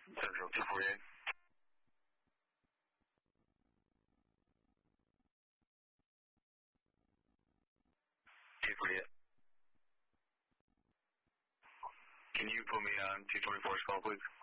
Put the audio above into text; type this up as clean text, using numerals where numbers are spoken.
Central 248. 248. Can you put me on 224 as well, please?